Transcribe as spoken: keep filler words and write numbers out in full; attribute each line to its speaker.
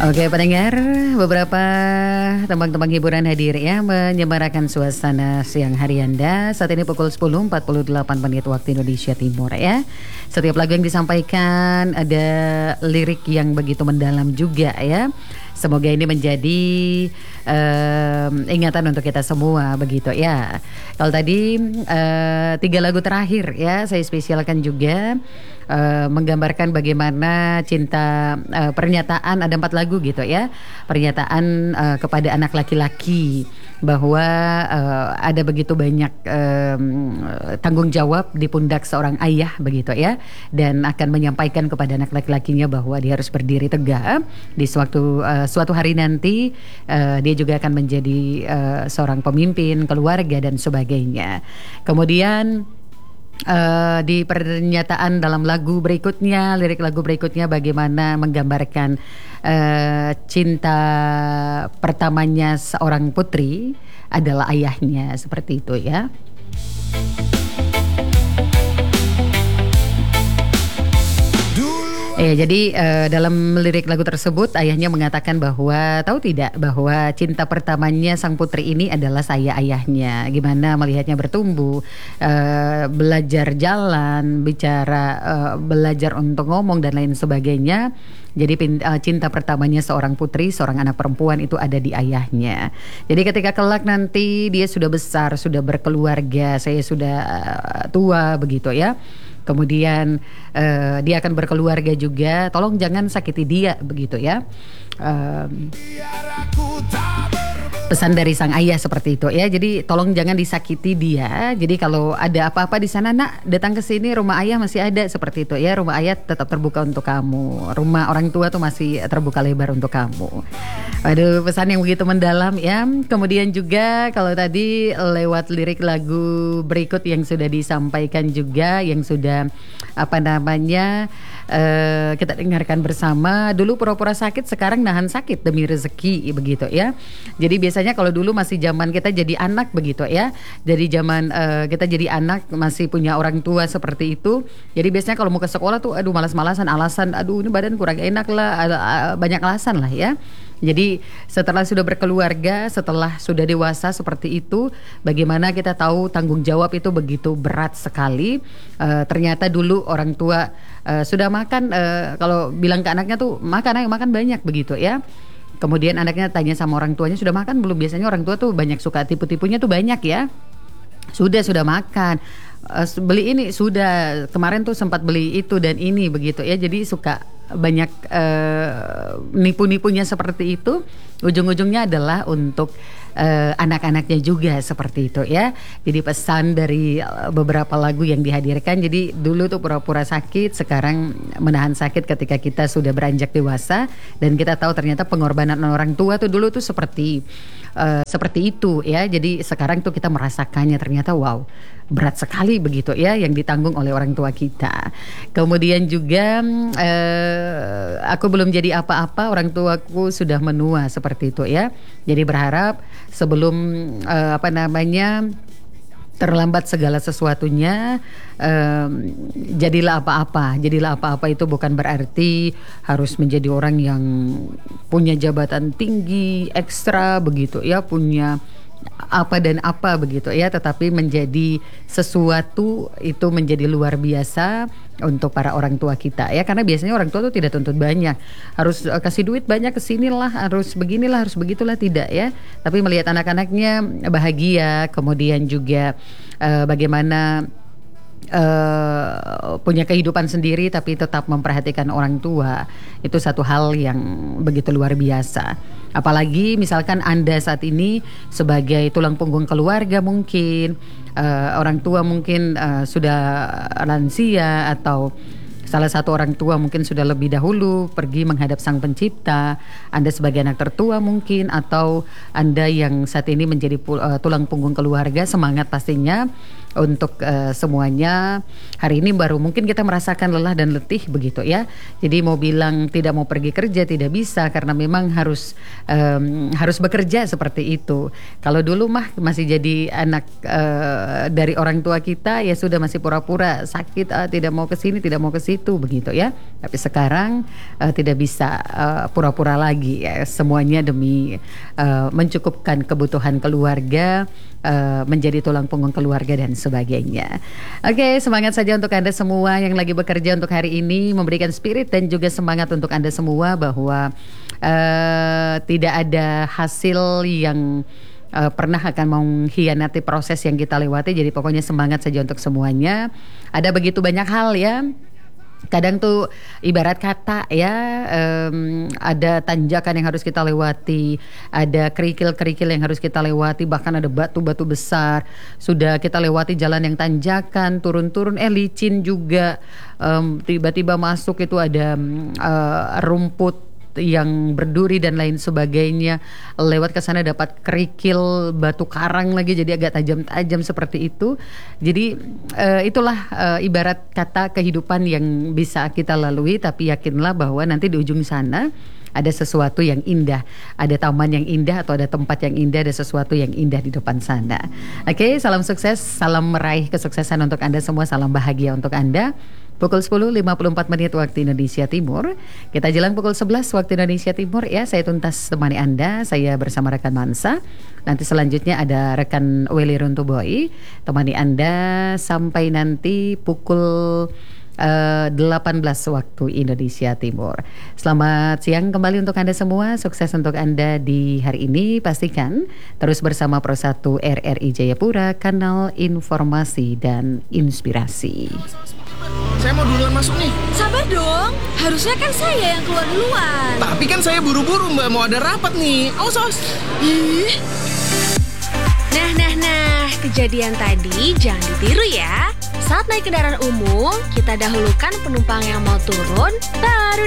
Speaker 1: Oke pendengar, beberapa tembang-tembang hiburan hadir ya menyemarakan suasana siang hari Anda. Saat ini pukul sepuluh empat puluh delapan menit waktu Indonesia Timur ya. Setiap lagu yang disampaikan ada lirik yang begitu mendalam juga ya. Semoga ini menjadi um, ingatan untuk kita semua begitu ya. Kalau tadi uh, tiga lagu terakhir ya saya spesialkan juga uh, menggambarkan bagaimana cinta uh, pernyataan ada empat lagu gitu ya. Pernyataan uh, kepada anak laki-laki bahwa uh, ada begitu banyak um, tanggung jawab di pundak seorang ayah begitu ya, dan akan menyampaikan kepada anak laki-lakinya bahwa dia harus berdiri tegak di suatu uh, suatu hari nanti uh, dia juga akan menjadi uh, seorang pemimpin keluarga dan sebagainya. Kemudian Uh, di pernyataan dalam lagu berikutnya, lirik lagu berikutnya bagaimana menggambarkan uh, cinta pertamanya seorang putri adalah ayahnya, seperti itu ya. Ya, jadi uh, dalam lirik lagu tersebut ayahnya mengatakan bahwa tahu tidak bahwa cinta pertamanya sang putri ini adalah saya ayahnya. Gimana melihatnya bertumbuh, uh, belajar jalan, bicara, uh, belajar untuk ngomong dan lain sebagainya. Jadi uh, cinta pertamanya seorang putri, seorang anak perempuan itu ada di ayahnya. Jadi ketika kelak nanti dia sudah besar, sudah berkeluarga, saya sudah uh, tua begitu ya. Kemudian uh, dia akan berkeluarga juga. Tolong jangan sakiti dia begitu ya. Um, pesan dari sang ayah seperti itu ya. Jadi tolong jangan disakiti dia. Jadi kalau ada apa-apa di sana, nak datang ke sini, rumah ayah masih ada seperti itu ya. Rumah ayah tetap terbuka untuk kamu. Rumah orang tua tuh masih terbuka lebar untuk kamu. Aduh, pesan yang begitu mendalam ya. Kemudian juga kalau tadi lewat lirik lagu berikut yang sudah disampaikan juga, yang sudah apa namanya uh, kita dengarkan bersama. Dulu pura-pura sakit, sekarang nahan sakit demi rezeki begitu ya. Jadi biasanya kalau dulu masih zaman kita jadi anak begitu ya. Jadi zaman uh, kita jadi anak masih punya orang tua seperti itu. Jadi biasanya kalau mau ke sekolah tuh aduh malas-malasan, alasan aduh ini badan kurang enak lah, ada, banyak alasan lah ya. Jadi setelah sudah berkeluarga, setelah sudah dewasa seperti itu, bagaimana kita tahu tanggung jawab itu begitu berat sekali. Uh, ternyata dulu orang tua uh, sudah makan, uh, kalau bilang ke anaknya tuh makan ayo makan banyak begitu ya. Kemudian anaknya tanya sama orang tuanya sudah makan belum. Biasanya orang tua tuh banyak suka tipu-tipunya tuh banyak ya. Sudah sudah makan. Uh, beli ini sudah, kemarin tuh sempat beli itu dan ini begitu ya. Jadi suka banyak uh, nipu-nipunya seperti itu. Ujung-ujungnya adalah untuk uh, anak-anaknya juga seperti itu ya. Jadi pesan dari beberapa lagu yang dihadirkan. Jadi dulu tuh pura-pura sakit, sekarang menahan sakit ketika kita sudah beranjak dewasa. Dan kita tahu ternyata pengorbanan orang tua tuh dulu tuh seperti uh, seperti itu ya. Jadi sekarang tuh kita merasakannya, ternyata wow, berat sekali begitu ya yang ditanggung oleh orang tua kita. Kemudian juga eh, aku belum jadi apa-apa, orang tuaku sudah menua seperti itu ya. Jadi berharap sebelum eh, apa namanya terlambat segala sesuatunya, eh, jadilah apa-apa. Jadilah apa-apa itu bukan berarti harus menjadi orang yang punya jabatan tinggi ekstra begitu ya, punya apa dan apa begitu ya, tetapi menjadi sesuatu itu menjadi luar biasa untuk para orang tua kita ya, karena biasanya orang tua tuh tidak tuntut banyak, harus uh, kasih duit banyak kesinilah, harus beginilah, harus begitulah, tidak ya, tapi melihat anak-anaknya bahagia, kemudian juga uh, bagaimana Uh, punya kehidupan sendiri tapi tetap memperhatikan orang tua, itu satu hal yang begitu luar biasa. Apalagi misalkan Anda saat ini sebagai tulang punggung keluarga, mungkin uh, orang tua mungkin uh, sudah lansia, atau salah satu orang tua mungkin sudah lebih dahulu pergi menghadap Sang Pencipta. Anda sebagai anak tertua mungkin, atau Anda yang saat ini menjadi uh, tulang punggung keluarga, semangat pastinya. untuk uh, semuanya. Hari ini baru mungkin kita merasakan lelah dan letih begitu ya. Jadi mau bilang tidak mau pergi kerja tidak bisa karena memang harus um, harus bekerja seperti itu. Kalau dulu mah masih jadi anak uh, dari orang tua kita ya sudah masih pura-pura sakit, uh, tidak mau ke sini, tidak mau ke situ begitu ya. Tapi sekarang uh, tidak bisa uh, pura-pura lagi ya. Semuanya demi uh, mencukupkan kebutuhan keluarga, uh, menjadi tulang punggung keluarga dan sebagainya. Oke, semangat saja untuk Anda semua yang lagi bekerja untuk hari ini, memberikan spirit dan juga semangat untuk Anda semua bahwa uh, tidak ada hasil yang uh, pernah akan mengkhianati proses yang kita lewati. Jadi pokoknya semangat saja untuk semuanya. Ada begitu banyak hal ya. Kadang tuh ibarat kata ya, um, ada tanjakan yang harus kita lewati, ada kerikil-kerikil yang harus kita lewati, bahkan ada batu-batu besar. Sudah kita lewati jalan yang tanjakan, turun-turun, eh licin juga. Um, tiba-tiba masuk itu ada uh, rumput yang berduri dan lain sebagainya. Lewat ke sana dapat kerikil batu karang lagi, jadi agak tajam-tajam seperti itu. Jadi uh, itulah uh, ibarat kata kehidupan yang bisa kita lalui, tapi yakinlah bahwa nanti di ujung sana ada sesuatu yang indah, ada taman yang indah atau ada tempat yang indah, ada sesuatu yang indah di depan sana. Oke, salam sukses, salam meraih kesuksesan untuk Anda semua, salam bahagia untuk Anda. Pukul sepuluh lewat lima puluh empat menit waktu Indonesia Timur. Kita jelang pukul sebelas waktu Indonesia Timur ya. Saya tuntas temani Anda, saya bersama rekan Mansa. Nanti selanjutnya ada rekan Welly Runtuboy temani Anda sampai nanti pukul Uh, delapan belas waktu Indonesia Timur. Selamat siang kembali untuk Anda semua. Sukses untuk Anda di hari ini. Pastikan terus bersama Pro satu R R I Jayapura, kanal informasi dan inspirasi.
Speaker 2: Saya mau duluan masuk nih.
Speaker 3: Sabar dong, harusnya kan saya yang keluar duluan.
Speaker 2: Tapi kan saya buru-buru Mbak, mau ada rapat nih. Awas, awas.
Speaker 3: Ih. Nah, nah, nah, kejadian tadi jangan ditiru ya. Saat naik kendaraan umum, kita dahulukan penumpang yang mau turun, baru